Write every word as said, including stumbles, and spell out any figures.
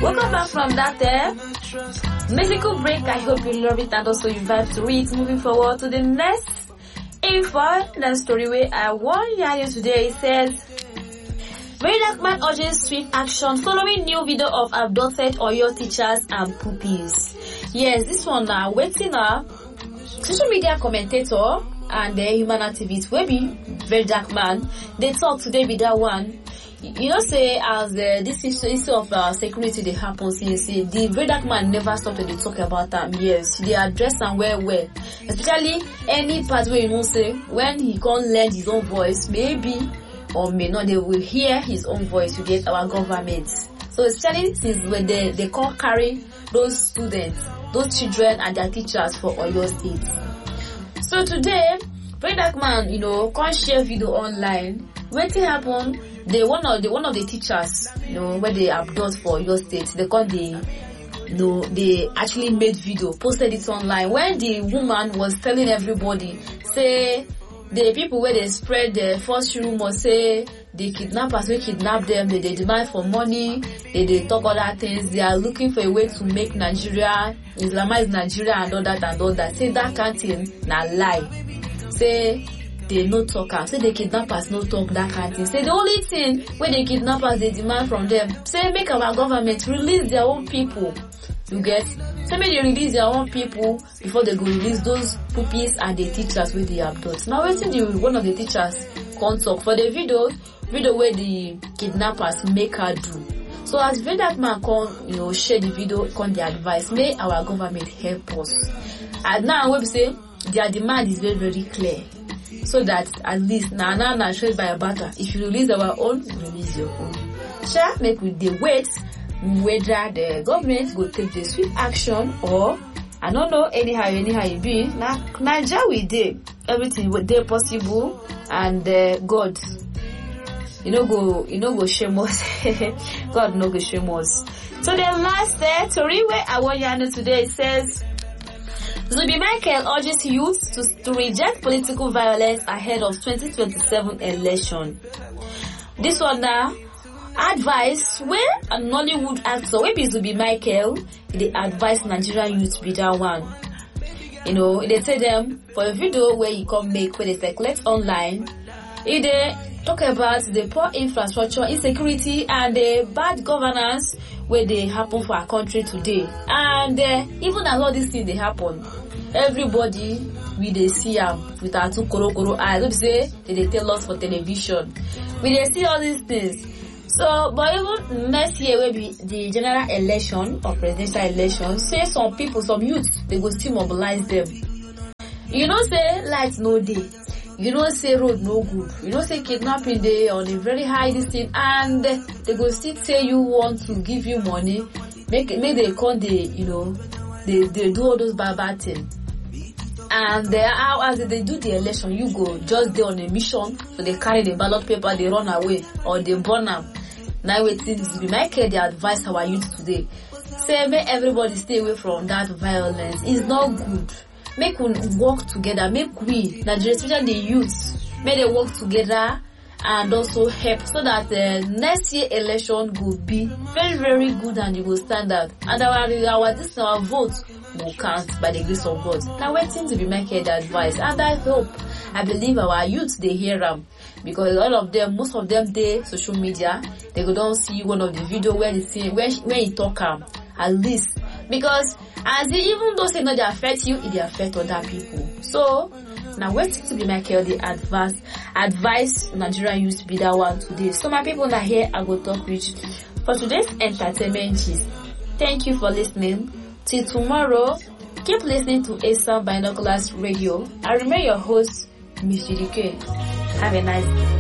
Welcome back from that uh, musical break. I hope you love it and also you vibe to it. Moving forward to the next info, the story where I want you today. It says, Very Dark Man urges swift action following new video of abducted Oyo teachers and pupils. Yes, this one now, uh, waiting up. Social media commentator and the human activist, maybe Very Dark Man, they talk today with that one. You know, say as uh, this issue of uh, security they happen, see, see, the Very Dark Man never stopped to talk about them. Yes, they address them well, well. Especially any part where you know, say when he can't lend his own voice, maybe or may not, they will hear his own voice to get our government. So especially since when they they can't carry those students, those children and their teachers for Oyo State. So today, Very Dark Man, you know, can't share video online. When it happened, they one of the one of the teachers, you know, where they abduct for Oyo State, they called the, you know, they actually made video, posted it online. When the woman was telling everybody, say the people where they spread the false rumor, say the kidnappers will kidnap them, they, they demand for money, they, they talk other things, they are looking for a way to make Nigeria, Islamize Nigeria and all that and all that. Say that can't thing, na lie. Say they no talk, say the kidnappers no talk that kind of thing. Say the only thing when the kidnappers they demand from them, say make our government release their own people. You get? Say make they release their own people before they go release those pupils and the teachers with the abducts. Now waiting the one of the teachers can't talk for the video, video where the kidnappers make her do. So as Very Dark Man can, you know, share the video, can the advice, may our government help us. And now we say their demand is very very clear. So that at least now now now trade by a butter. If you release our own, release your own. Shall make with the wait whether the government will take the swift action or I don't know anyhow anyhow it be. Now Nigeria we did everything what they possible and uh, God, you know go you know go shame us. God no go shame us. So the last uh, story where I want you to know today says, Zubby Michael urges youth to, to reject political violence ahead of twenty twenty-seven election. This one now, advice where a Nollywood actor, where be Zubby Michael, they advise Nigerian youth to be that one. You know, they say them for a video where you come make where they circulate online, if they talk about the poor infrastructure, insecurity, and the bad governance where they happen for our country today. And uh, even as all these things they happen, everybody we they see them with our two koro koro eyes. Don't say they, they tell us for television. We they see all these things. So, but even next year will be the general election or presidential election. Say some people, some youth, they go still mobilize them. You know, say lights no day. You know, say road no good. You know, say kidnapping day on a very high distance, and they go still say you want to give you money. Make make they come they you know they they do all those bad bad things. And they are as they do the election, you go just there on a mission, so they carry the ballot paper, they run away or they burn them. Now it is be my care they advise our youth today. Say make everybody stay away from that violence. It's not good. Make we work together. Make we, Nigeria, especially the youth, make they work together and also help so that the uh, next year election will be very very good and it will stand out. And our our this our vote will count by the grace of God. Now waiting to be making the advice, and I hope, I believe our youth they hear them because all of them, most of them, they social media, they go down see one of the video where they say where where he talk um at least because as it, even though say not they affect you, it they affect other people. So now waiting to be making the advice advice Nigerian youth to be that one today. So my people that here I go talk with for today's entertainment gist. Thank you for listening. Till tomorrow, keep listening to Asa Binoculars Radio. I remain your host, Miss G D K. Have a nice day.